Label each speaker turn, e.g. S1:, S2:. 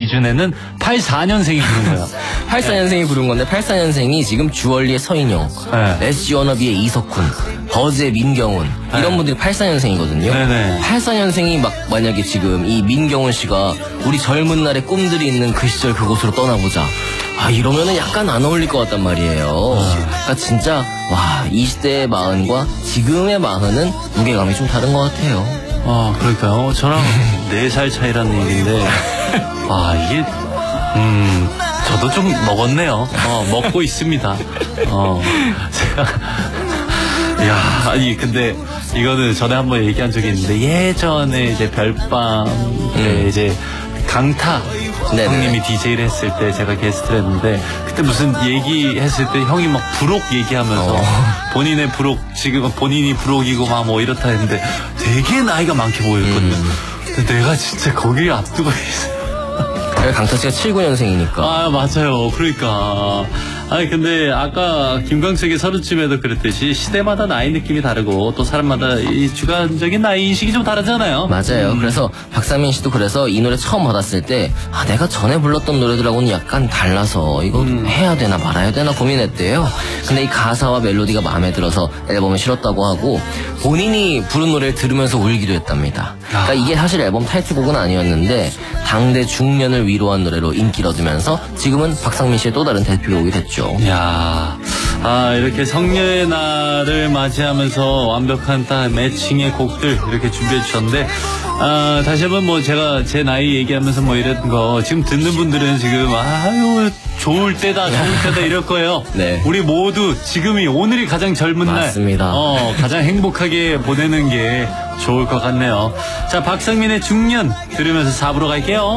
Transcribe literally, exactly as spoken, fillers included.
S1: 기준에는 팔십사 년생이 부른 거야.
S2: 팔십사 년생이 부른 건데 팔십사 년생이 지금 주얼리의 서인영,
S1: 네.
S2: 에스지 워너비의 이석훈, 버즈의 민경훈 이런
S1: 네.
S2: 분들이 팔십사 년생이거든요.
S1: 네네.
S2: 팔십사 년생이 막 만약에 지금 이 민경훈 씨가 우리 젊은 날의 꿈들이 있는 그 시절 그곳으로 떠나보자. 아 이러면은 약간 안 어울릴 것 같단 말이에요. 그러니까 진짜 와 이십 대의 마흔과 지금의 마흔은 무게감이 좀 다른 것 같아요.
S1: 아 그러니까요. 저랑 네 살 차이라는 얘기인데 아 이게 음 저도 좀 먹었네요. 어 먹고 있습니다. 어 제가 야 아니 근데 이거는 전에 한번 얘기한 적이 있는데 예전에 이제 별밤 음. 이제 강타 네네. 형님이 디제이를 했을 때 제가 게스트를 했는데 그때 무슨 얘기했을 때 형이 막 부록 얘기하면서 어. 본인의 부록 지금 본인이 부록이고 막 뭐 이렇다 했는데 되게 나이가 많게 보였거든요. 음. 근데 내가 진짜 거기에 앞두고 있어요.
S2: 강타 씨가 칠십구 년생이니까.
S1: 아 맞아요. 그러니까 아니 근데 아까 김광석의 서른쯤에도 그랬듯이 시대마다 나이 느낌이 다르고 또 사람마다 이 주관적인 나이 인식이 좀 다르잖아요.
S2: 맞아요.
S1: 음.
S2: 그래서 박상민 씨도 그래서 이 노래 처음 받았을 때 아 내가 전에 불렀던 노래들하고는 약간 달라서 이거 음. 해야 되나 말아야 되나 고민했대요. 근데 이 가사와 멜로디가 마음에 들어서 앨범에 실었다고 하고 본인이 부른 노래를 들으면서 울기도 했답니다. 그러니까 이게 사실 앨범 타이틀곡은 아니었는데 당대 중년을 위로한 노래로 인기를 얻으면서 지금은 박상민 씨의 또 다른 대표곡이 됐죠.
S1: 야, 아 이렇게 성녀의 날을 맞이하면서 완벽한 딱 매칭의 곡들 이렇게 준비해 주셨는데 아, 다시 한번 뭐 제가 제 나이 얘기하면서 뭐 이런 거 지금 듣는 분들은 지금 아유 좋을 때다 좋을 때다 이럴 거예요. 네. 우리 모두 지금이 오늘이 가장 젊은
S2: 맞습니다.
S1: 날, 어 가장 행복하게 보내는 게 좋을 것 같네요. 자 박상민의 중년 들으면서 사 부로 갈게요.